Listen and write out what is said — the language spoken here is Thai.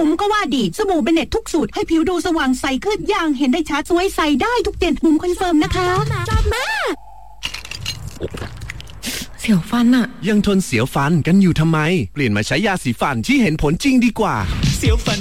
บุ๋มก็ว่าดีสบู่เบเน็ตทุกสูตรให้ผิวดูสว่างใสขึ้นอย่างเห็นได้ชัดสวยใสได้ทุกเดือนบุ๋มคอนเฟิร์มนะคะจับแม่เสียวฟันอะยังทนเสียวฟันกันอยู่ทำไมเปลี่ยนมาใช้ยาสีฟันที่เห็นผลจริงดีกว่าเสียวฟัน